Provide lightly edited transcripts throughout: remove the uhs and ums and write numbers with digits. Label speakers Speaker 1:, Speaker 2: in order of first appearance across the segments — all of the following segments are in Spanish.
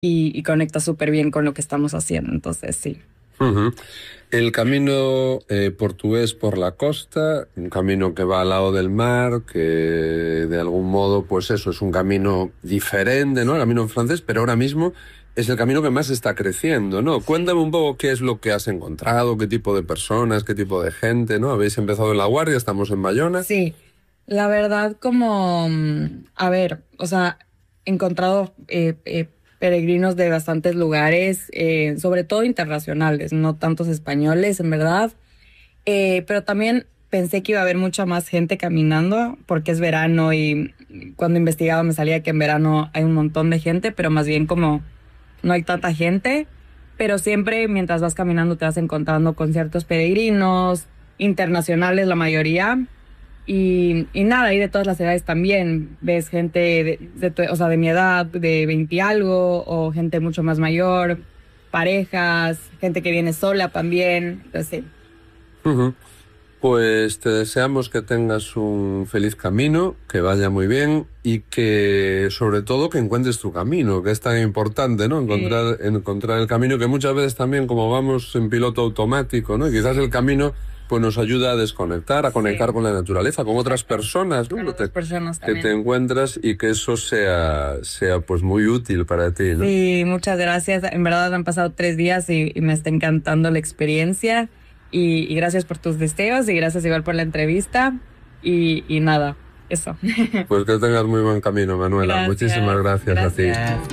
Speaker 1: y conecta súper bien con lo que estamos haciendo. Entonces, sí.
Speaker 2: Ujú. El camino portugués por la costa, un camino que va al lado del mar, que de algún modo, pues eso, es un camino diferente, ¿no? El camino francés, pero ahora mismo es el camino que más está creciendo, ¿no? Cuéntame un poco qué es lo que has encontrado, qué tipo de personas, qué tipo de gente, ¿no? Habéis empezado en La Guardia, estamos en Bayona.
Speaker 1: Sí, la verdad como, a ver, o sea, he encontrado peregrinos de bastantes lugares, sobre todo internacionales, no tantos españoles, en verdad. Pero también pensé que iba a haber mucha más gente caminando porque es verano y cuando investigaba me salía que en verano hay un montón de gente, pero más bien como no hay tanta gente. Pero siempre mientras vas caminando te vas encontrando con ciertos peregrinos, internacionales la mayoría. Y nada, y de todas las edades también. Ves gente o sea, de mi edad, de 20 y algo, o gente mucho más mayor, parejas, gente que viene sola también. Entonces, sí.
Speaker 2: Ujú. Pues te deseamos que tengas un feliz camino, que vaya muy bien y que sobre todo que encuentres tu camino, que es tan importante, ¿no? Encontrar el camino, que muchas veces también como vamos en piloto automático, ¿no? Y quizás el camino pues nos ayuda a desconectar, a conectar
Speaker 1: Sí,
Speaker 2: con la naturaleza, con otras personas, ¿no?
Speaker 1: con otras personas
Speaker 2: Que te
Speaker 1: también.
Speaker 2: encuentras y que eso sea pues muy útil para ti, ¿no?
Speaker 1: Sí, muchas gracias. En verdad han pasado 3 días y me está encantando la experiencia. Y gracias por tus deseos y gracias igual por la entrevista. Y nada, eso.
Speaker 2: Pues que tengas muy buen camino, Manuela. Muchísimas
Speaker 1: Gracias,
Speaker 2: gracias a ti.
Speaker 1: gracias.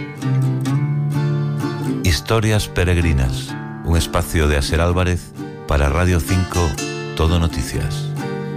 Speaker 3: Historias Peregrinas, un espacio de Aser Álvarez para Radio 5, Todo Noticias.